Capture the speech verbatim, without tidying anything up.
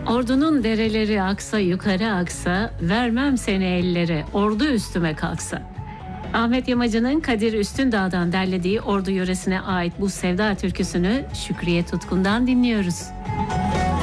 Ordunun dereleri aksa yukarı aksa, vermem seni ellere, ordu üstüme kalksa. Ahmet Yamacı'nın Kadir Üstündağ'dan derlediği Ordu yöresine ait bu sevda türküsünü Şükriye Tutkun'dan dinliyoruz.